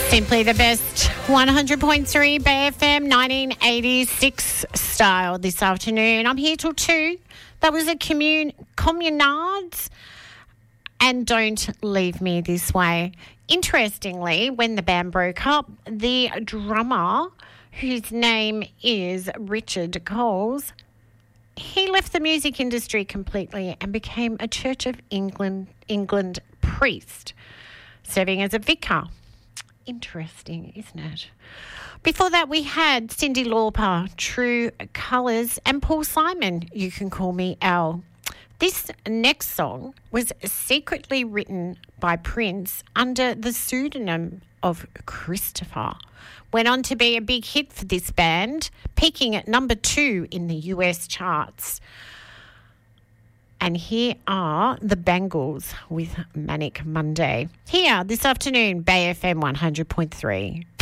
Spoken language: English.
Simply the best. 100.3 BFM 1986 style this afternoon. I'm here till 2. That was a Communards and Don't Leave Me This Way. Interestingly, when the band broke up, the drummer, whose name is Richard Coles, he left the music industry completely and became a Church of England priest, serving as a vicar. Interesting, isn't it? Before that, we had Cyndi Lauper, True Colours, and Paul Simon, You Can Call Me Al. This next song was secretly written by Prince under the pseudonym of Christopher. Went on to be a big hit for this band, peaking at number 2 in the US charts. And here are the Bangles with Manic Monday. Here this afternoon, Bay FM 100.3.